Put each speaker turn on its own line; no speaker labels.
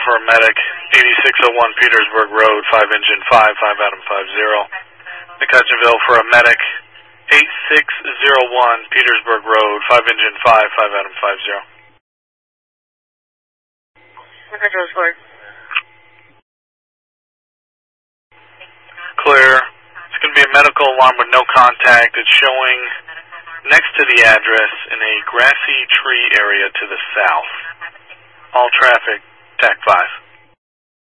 for a medic, 8601 Petersburg Road, 5 engine 5, 5 Adam 50. McCutcheonville for a medic, 8601 Petersburg Road, 5 engine 5, 5 Adam 50.
McCutcheonville.
Clear. It's going to be a medical alarm with no contact. It's showing next to the address in a grassy tree area to the south. All traffic, TAC 5.